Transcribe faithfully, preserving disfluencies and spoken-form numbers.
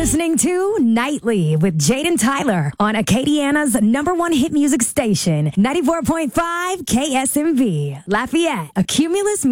listening to Nightly with Jade and Tyler on Acadiana's number one hit music station, ninety-four point five K S M V, Lafayette, a Cumulus